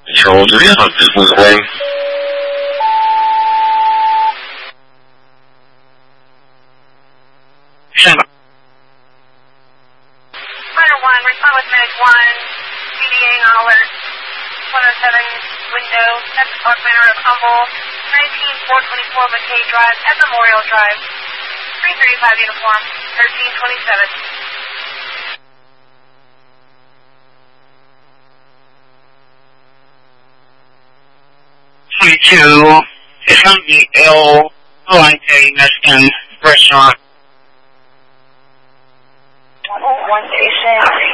Control 300 this way. Stand by. Runner 1, respond with Medic 1, CDA on alert. 107 window, that's Park Manor of Humble, 19424 McKay Drive at Memorial Drive. 335 uniform, 1327. 22, it's on the El Palante Mexican restaurant. 1 station.